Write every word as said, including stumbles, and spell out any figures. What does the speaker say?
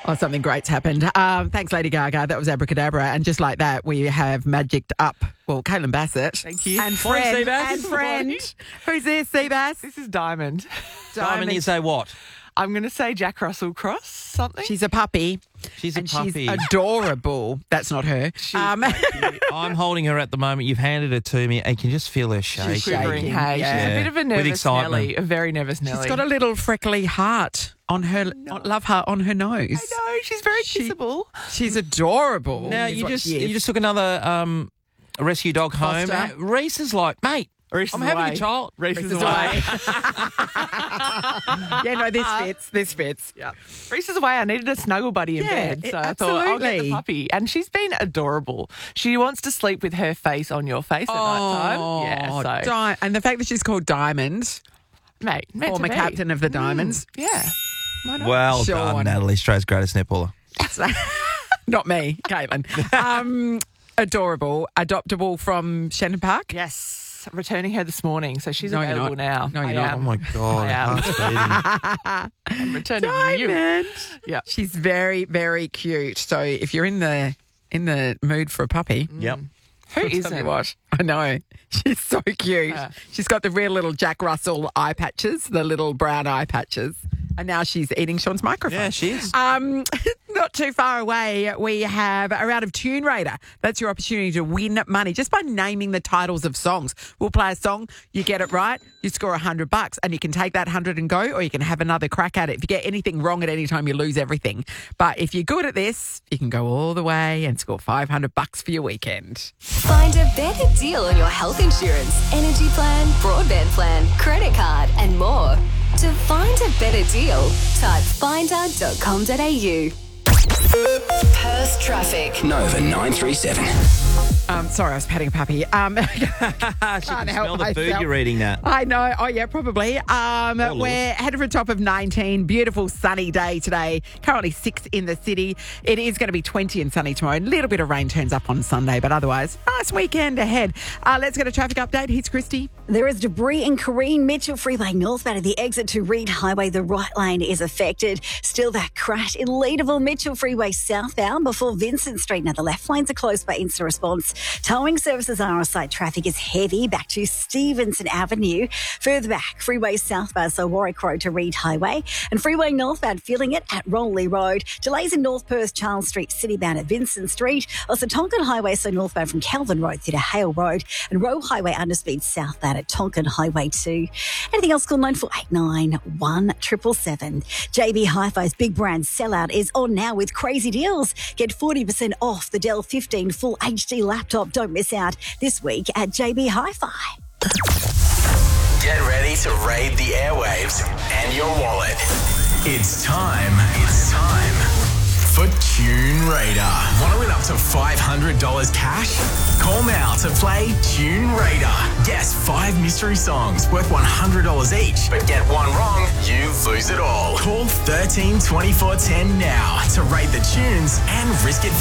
Oh, something great's happened. Um, thanks, Lady Gaga. That was Abracadabra. And just like that, we have magicked up, well, Caitlin Bassett. Thank you. And Morning, friend. Seabass. And Good friend. morning. Who's this, Seabass? This is Diamond. Diamond, you say what? I'm going to say Jack Russell Cross something. She's a puppy. She's a and puppy. she's adorable. That's not her. Um, I'm holding her at the moment. You've handed her to me. I can just feel her shake. She's Quivering, shaking, hey. yeah. She's a bit of a With nervous excitement. Nelly, a very nervous Nelly. she's got a little freckly heart on her, love heart on her nose. I know, she's very She- kissable. She's adorable. Now, is you what just she is. you just took another um, rescue dog home. Foster. Uh, Reese is like, mate, Reese I'm is having away. a child. Reese, Reese is is away. Yeah, no, this fits. This fits. Yeah. Reese is away. I needed a snuggle buddy in Yeah, bed. So it- I thought, I'll get absolutely. the puppy. And she's been adorable. She wants to sleep with her face on your face at night time. Yeah, so, Di- and the fact that she's called Diamond, mate, meant former to be. captain of the Diamonds. Yeah. Why not? Well Sean. done, Natalie. Australia's greatest netballer. Not me, Caitlin. Um, adorable, adoptable from Shannon Park. Yes. Returning her this morning. So she's No, you're available now. not. No, I you're not. Oh, am. my God. I am. Heart's beating. I'm returning you. Diamond. Yeah. She's very, very cute. So if you're in the in the mood for a puppy, Yep. Who I'll tell you isn't? what? I know. She's so cute. Yeah. She's got the real little Jack Russell eye patches, the little brown eye patches. And now she's eating Sean's microphone. Yeah, she is. Um, not too far away, we have a round of Tune Raider. That's your opportunity to win money just by naming the titles of songs. We'll play a song, you get it right, you score a hundred bucks, and you can take that hundred and go, or you can have another crack at it. If you get anything wrong at any time, you lose everything. But if you're good at this, you can go all the way and score five hundred bucks for your weekend. Find a better deal on your health insurance, energy plan, broadband plan, credit card, and more. To find a better deal, type finder dot com dot a u. Perth traffic. Nova nine three seven. Um, sorry, I was patting a puppy. Um, she can help smell the food myself. you're eating, Nat. I know. Oh, yeah, probably. Um, Lord. we're headed for a top of nineteen. Beautiful sunny day today. Currently six in the city. It is going to be twenty and sunny tomorrow. A little bit of rain turns up on Sunday, but otherwise, nice weekend ahead. Uh, let's get a traffic update. Here's Christy. There is debris in Careen Mitchell Freeway northbound at the exit to Reed Highway. The right lane is affected. Still that crash in Leederville Mitchell Freeway southbound before Vincent Street. Now the left lanes are closed by instant response. Towing services are on site. Traffic is heavy back to Stevenson Avenue. Further back, freeway southbound, so Warwick Road to Reed Highway. And freeway northbound, feeling it at Rowley Road. Delays in North Perth, Charles Street, citybound at Vincent Street. Also Tonkin Highway, so northbound from Kelvin Road through to Hale Road. And Roe Highway underspeed southbound at Tonkin Highway two. Anything else, call nine four eight nine, one seven seven seven. J B Hi-Fi's big brand sellout is on now with crazy deals. Get forty percent off the Dell fifteen full H D laptop. Don't miss out this week at J B Hi-Fi. Get ready to raid the airwaves and your wallet. It's time. It's time for Tune Raider. Want to win up to five hundred dollars cash? Call now to play Tune Raider. Guess five mystery songs worth one hundred dollars each, but get one wrong, you lose it all. Call thirteen twenty-four ten now to rate the tunes and risk it